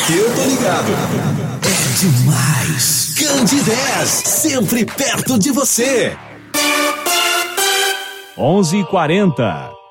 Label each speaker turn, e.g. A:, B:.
A: Eu tô ligado. É demais. Candidez, sempre perto de você.
B: 11h40.